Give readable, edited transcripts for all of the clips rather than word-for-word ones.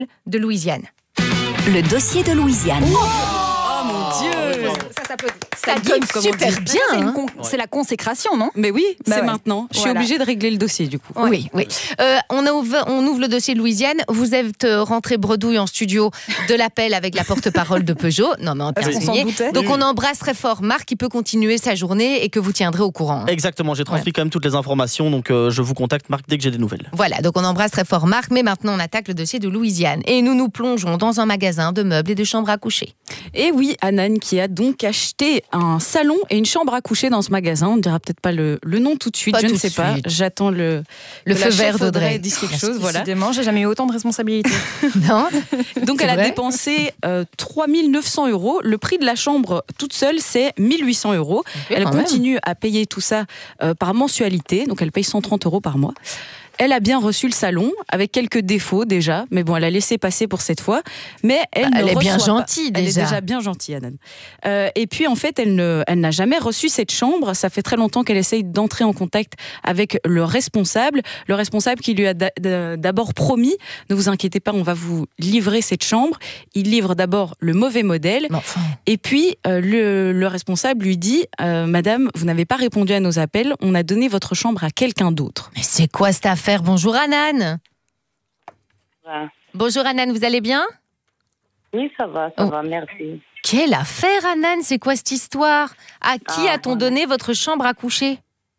de Louisiane. Le dossier de Louisiane. Oh mon Dieu! Ça s'applaudit. Ça donne super bien. Hein. C'est la consécration, non? Mais oui, c'est ouais. maintenant. Je suis Voilà. obligée de régler le dossier du coup. Oui, oui. On ouvre le dossier de Louisiane. Vous êtes rentré bredouille en studio de l'appel avec la porte-parole de Peugeot. Non, mais on tient Est-ce qu'on s'en signé. doutait? Donc on embrasse très fort Marc qui peut continuer sa journée et que vous tiendrez au courant. Exactement, j'ai transmis quand même toutes les informations, donc je vous contacte Marc dès que j'ai des nouvelles. Voilà, donc on embrasse très fort Marc, mais maintenant on attaque le dossier de Louisiane. Et nous nous plongeons dans un magasin de meubles et de chambres à coucher. Et oui, Anan qui a donc acheté un salon et une chambre à coucher dans ce magasin. On ne dira peut-être pas le nom tout de suite, Pas je tout ne sais de pas. suite. J'attends le feu vert d'Audrey. dise quelque chose, voilà. Décidément, j'ai jamais eu autant de responsabilités. Non. Donc C'est elle a vrai dépensé 3 900 €. Le prix de la chambre toute seule, c'est 1 800 €. Elle quand même. continue à payer tout ça par mensualité. Donc elle paye 130 € par mois. Elle a bien reçu le salon, avec quelques défauts déjà, mais bon, elle a laissé passer pour cette fois. Mais elle est bien reçoit pas. gentille, Elle déjà. est déjà bien gentille, Anan. Et puis en fait, elle n'a jamais reçu cette chambre. Ça fait très longtemps qu'elle essaye d'entrer en contact avec le responsable. Le responsable qui lui a d'abord promis, ne vous inquiétez pas, on va vous livrer cette chambre. Il livre d'abord le mauvais modèle. Mais enfin, Et puis, le responsable lui dit « Madame, vous n'avez pas répondu à nos appels, on a donné votre chambre à quelqu'un d'autre. mais c'est quoi cette affaire? Bonjour Anan. Ouais. Bonjour Anan, vous allez bien? Oui, ça va, merci. Quelle affaire Anan, c'est quoi cette histoire? À qui a-t-on donné votre chambre à coucher?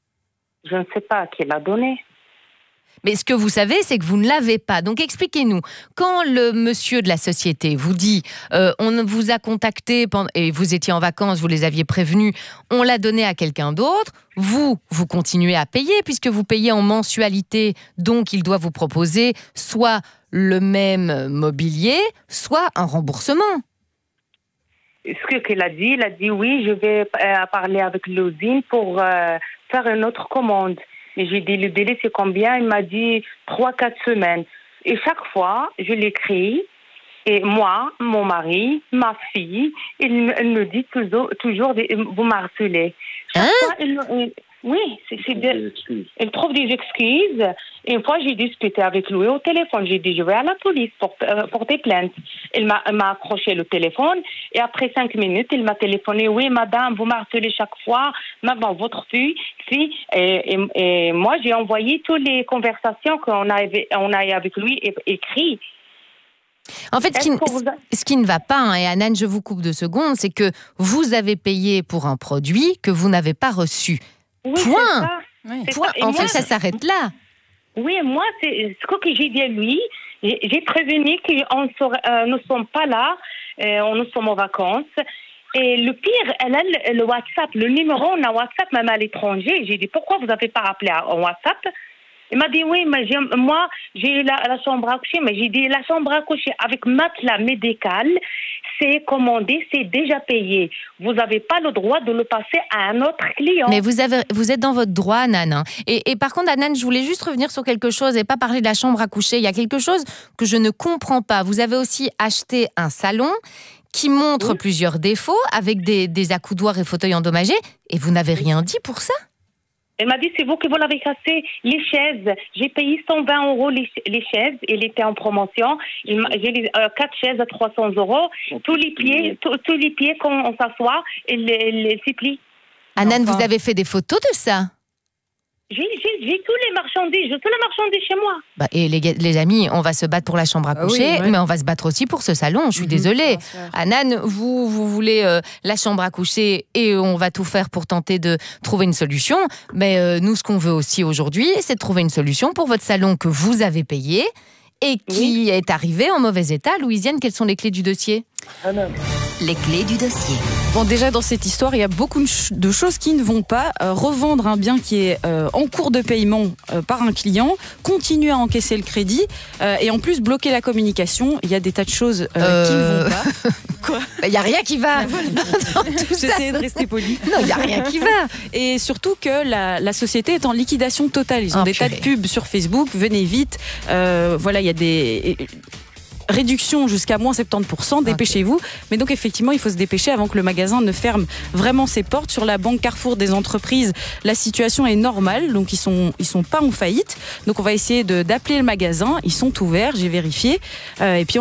Je ne sais pas qui l'a donné. Mais ce que vous savez, c'est que vous ne l'avez pas. Donc expliquez-nous, quand le monsieur de la société vous dit on vous a contacté et vous étiez en vacances, vous les aviez prévenus, on l'a donné à quelqu'un d'autre, vous continuez à payer puisque vous payez en mensualité, donc il doit vous proposer soit le même mobilier, soit un remboursement. Ce qu'il a dit, oui, je vais parler avec l'usine pour faire une autre commande. Et j'ai dit, le délai, c'est combien? Il m'a dit 3-4 semaines. Et chaque fois, je l'écris. Et moi, mon mari, ma fille, il me dit toujours vous m'harcelez. Chaque fois, oui, il trouve des excuses. Et une fois, j'ai discuté avec lui au téléphone. J'ai dit, je vais à la police porter plainte. Il m'a accroché le téléphone. Et après 5 minutes, il m'a téléphoné. Oui, madame, vous m'harcelez chaque fois. Maman, votre fille. Et moi, j'ai envoyé toutes les conversations qu'on a avec lui écrites. En fait, ce qui ne va pas, hein, et Anan, je vous coupe 2 secondes, c'est que vous avez payé pour un produit que vous n'avez pas reçu. Oui, Point. C'est Point. ça. En fait, ça s'arrête là. Oui, moi, c'est ce que j'ai dit à lui. J'ai prévenu que nous ne sommes pas là, nous sommes en vacances. Et le pire, elle a le WhatsApp, le numéro, on a WhatsApp même à l'étranger. J'ai dit, pourquoi vous n'avez pas appelé en WhatsApp? Il m'a dit, oui, mais moi, j'ai eu la chambre à coucher, mais j'ai dit, la chambre à coucher avec matelas médical, c'est commandé, c'est déjà payé. Vous n'avez pas le droit de le passer à un autre client. Mais vous êtes dans votre droit, Anan. Hein. Et par contre, Anan, je voulais juste revenir sur quelque chose et pas parler de la chambre à coucher. Il y a quelque chose que je ne comprends pas. Vous avez aussi acheté un salon qui montre plusieurs défauts avec des accoudoirs et fauteuils endommagés et vous n'avez rien dit pour ça? Elle m'a dit, c'est vous qui vous l'avez cassé. Les chaises, j'ai payé 120 € les chaises. Il était en promotion. J'ai 4 chaises à 300 €. Tous les pieds quand on s'assoit, ils s'y plient. Anan, vous avez fait des photos de ça? J'ai tous les marchandises chez moi. Bah, et les amis, on va se battre pour la chambre à coucher, mais on va se battre aussi pour ce salon. Je suis désolée. Anan, vous voulez la chambre à coucher et on va tout faire pour tenter de trouver une solution. Mais nous, ce qu'on veut aussi aujourd'hui, c'est de trouver une solution pour votre salon que vous avez payé et qui est arrivé en mauvais état. Louisiane, quelles sont les clés du dossier? Les clés du dossier. Bon, déjà dans cette histoire, il y a beaucoup de choses qui ne vont pas. Revendre un bien qui est en cours de paiement par un client, continuer à encaisser le crédit et en plus bloquer la communication. Il y a des tas de choses qui ne vont pas. Quoi? Il n'y a rien qui va. J'essayais de rester poli. Non, il n'y a rien qui va. Et surtout que la société est en liquidation totale. Ils ont des tas de pubs sur Facebook. Venez vite. Voilà, il y a des... réduction jusqu'à moins 70%, dépêchez-vous. Mais donc effectivement, il faut se dépêcher avant que le magasin ne ferme vraiment ses portes. Sur la banque Carrefour des entreprises, la situation est normale, donc ils sont pas en faillite. Donc on va essayer d'appeler le magasin, ils sont ouverts, j'ai vérifié. Et puis